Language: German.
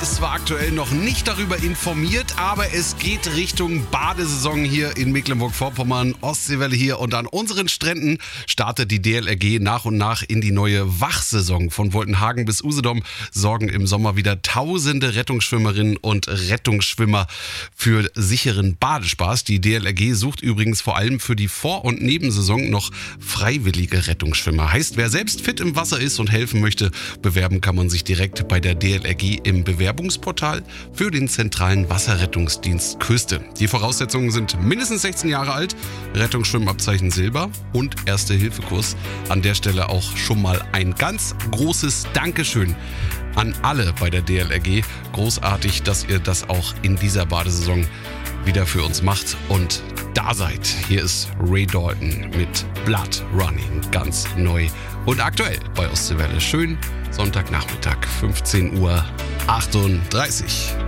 ist zwar aktuell noch nicht darüber informiert, aber es geht Richtung Badesaison hier in Mecklenburg-Vorpommern. Ostseewelle hier und an unseren Stränden startet die DLRG nach und nach in die neue Wachsaison. Von Woltenhagen bis Usedom sorgen im Sommer wieder tausende Rettungsschwimmerinnen und Rettungsschwimmer für sicheren Badespaß. Die DLRG sucht übrigens vor allem für die Vor- und Nebensaison noch freiwillige Rettungsschwimmer. Heißt, wer selbst fit im Wasser ist und helfen möchte, bewerben kann man sich direkt bei der DLRG im Bewerbungsportal für den zentralen Wasserrettungsdienst Küste. Die Voraussetzungen sind mindestens 16 Jahre alt, Rettungsschwimmabzeichen Silber und Erste-Hilfe-Kurs. An der Stelle auch schon mal ein ganz großes Dankeschön an alle bei der DLRG. Großartig, dass ihr das auch in dieser Badesaison wieder für uns macht und da seid. Hier ist Ray Dalton mit Blood Running, ganz neu und aktuell bei Ostseewelle. Schön Sonntagnachmittag, 15:38 Uhr.